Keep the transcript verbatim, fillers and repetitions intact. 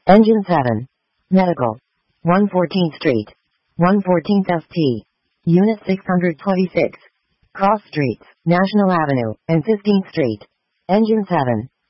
Engine seven. Medical. one fourteenth Street. one fourteenth S T. Unit six hundred twenty-six. Cross Streets, National Avenue, and fifteenth Street. Engine seven.